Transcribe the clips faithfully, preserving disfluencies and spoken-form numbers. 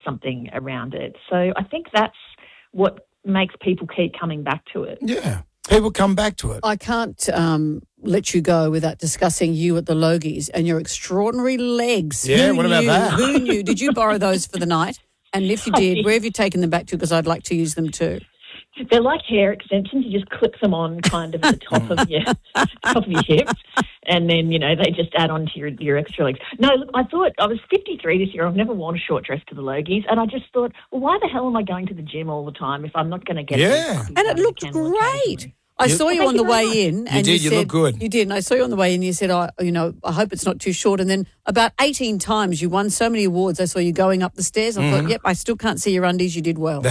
something around it. So I think that's what makes people keep coming back to it. Yeah, people come back to it. I can't um, let you go without discussing you at the Logies and your extraordinary legs. Yeah, Who what about knew? that? Who knew? Did you borrow those for the night? And if you did, where have you taken them back to? Because I'd like to use them too. They're like hair extensions. You just clip them on kind of at the top of your top of your hips, and then, you know, they just add on to your, your extra legs. No, look, I thought I was fifty-three this year. I've never worn a short dress to the Logies, and I just thought, well, why the hell am I going to the gym all the time if I'm not going to get Yeah. these And it puppies looked out of the kennel great. occasionally? I You- saw you Well, on the thank you very way in. And did, you said, look good. You did. And I saw you on the way in. You said, I, you know, I hope it's not too short. And then about eighteen times you won so many awards. I saw you going up the stairs. I Mm-hmm. thought, yep, I still can't see your undies. You did well.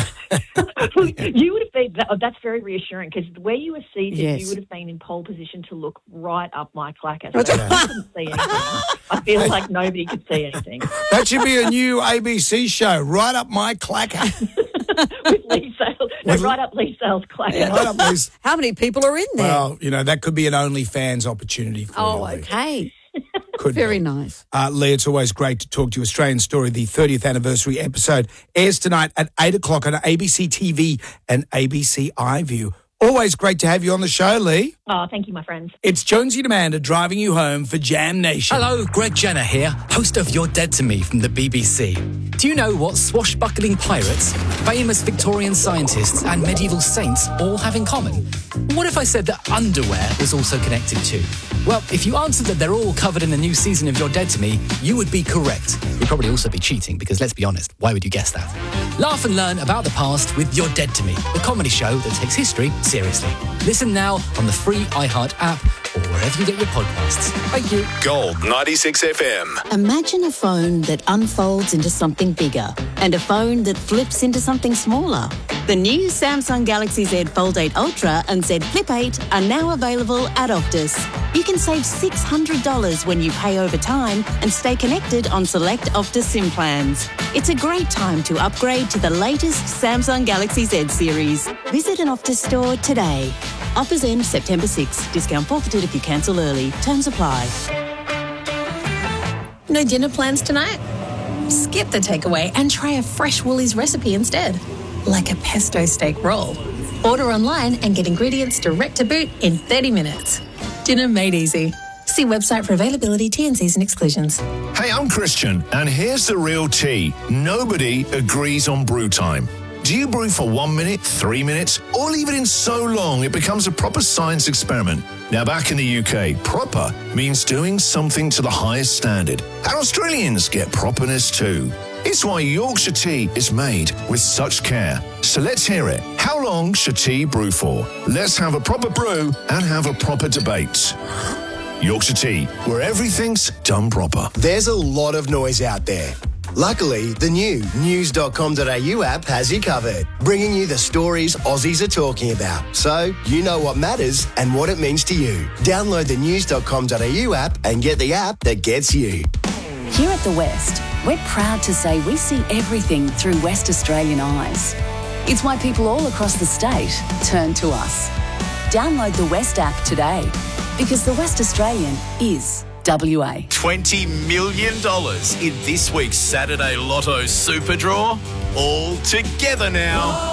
You would have been, that, oh, that's very reassuring, because where you were seated, Yes. you would have been in pole position to look right up my clacker. So I couldn't see anything. I feel like nobody could see anything. That should be a new A B C show, right up my clacker. With Lee Sales, no, right up Lee Sales clacker. Right up these. How many people are in there? Well, you know, that could be an OnlyFans opportunity for oh, you, Lee. okay. Could Very be. nice. Uh, Lee, it's always great to talk to you. Australian Story, the thirtieth anniversary episode, airs tonight at eight o'clock on A B C T V and A B C iView. Always great to have you on the show, Lee. Oh, thank you, my friends. It's Jonesy and Amanda driving you home for Jam Nation. Hello, Greg Jenner here, host of You're Dead to Me from the B B C. Do you know what swashbuckling pirates, famous Victorian scientists and medieval saints all have in common? What if I said that underwear was also connected too? Well, if you answered that they're all covered in the new season of You're Dead to Me, you would be correct. You'd probably also be cheating, because let's be honest, why would you guess that? Laugh and learn about the past with You're Dead to Me, the comedy show that takes history seriously. Listen now on the free iHeart app or wherever you get your podcasts. Thank you. Gold ninety-six F M. Imagine a phone that unfolds into something bigger and a phone that flips into something smaller. The new Samsung Galaxy Z Fold eight Ultra and Z Flip eight are now available at Optus. You can save six hundred dollars when you pay over time and stay connected on select Optus SIM plans. It's a great time to upgrade to the latest Samsung Galaxy Z series. Visit an Optus store today. Offers end September sixth. Discount forfeited if you cancel early. Terms apply. No dinner plans tonight? Skip the takeaway and try a fresh Woolies recipe instead, like a pesto steak roll. Order online and get ingredients direct to boot in thirty minutes. Dinner made easy. See website for availability, T and Cs and exclusions. Hey, I'm Christian, and here's the real tea. Nobody agrees on brew time. Do you brew for one minute, three minutes, or leave it in so long it becomes a proper science experiment? Now, back in the U K, proper means doing something to the highest standard. And Australians get properness too. It's why Yorkshire tea is made with such care. So let's hear it. How long should tea brew for? Let's have a proper brew and have a proper debate. Yorkshire tea, where everything's done proper. There's a lot of noise out there. Luckily, the new news dot com dot a u app has you covered, bringing you the stories Aussies are talking about, so you know what matters and what it means to you. Download the news dot com dot a u app and get the app that gets you. Here at The West, we're proud to say we see everything through West Australian eyes. It's why people all across the state turn to us. Download the West app today, because The West Australian is W A. twenty million dollars in this week's Saturday Lotto Super Draw. All together now.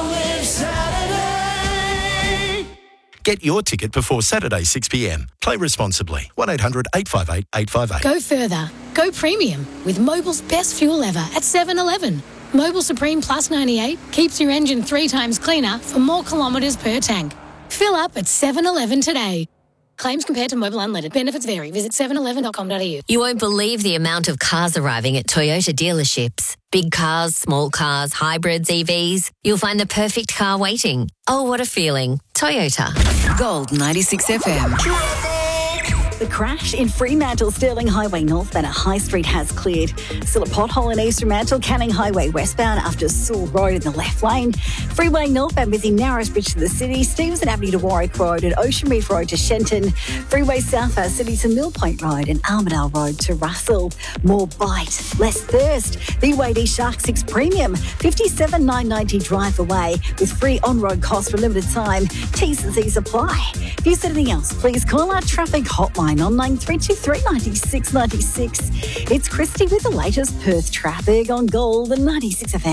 Get your ticket before Saturday six p m. Play responsibly. one eight hundred eight five eight eight five eight. Go further. Go premium with Mobil's best fuel ever at seven eleven. Mobil Supreme Plus ninety-eight keeps your engine three times cleaner for more kilometres per tank. Fill up at seven eleven today. Claims compared to Mobil Unleaded. Benefits vary. Visit seven eleven dot com dot a u. You won't believe the amount of cars arriving at Toyota dealerships. Big cars, small cars, hybrids, E Vs. You'll find the perfect car waiting. Oh, what a feeling. Toyota. Gold ninety-six F M. The crash in Fremantle Stirling Highway northbound at High Street has cleared. Still a pothole in East Fremantle, Canning Highway westbound after Sewell Road in the left lane. Freeway northbound busy Narrows Bridge to the city, Stevenson Avenue to Warwick Road and Ocean Reef Road to Shenton. Freeway southbound City to Mill Point Road and Armidale Road to Russell. More bite, less thirst. B Y D Shark six Premium, fifty-seven nine ninety drive away with free on-road costs for a limited time. T's and C's apply. If you said anything else, please call our traffic hotline on nine three two three nine six nine six. It's Christy with the latest Perth traffic on Gold and ninety-six F M.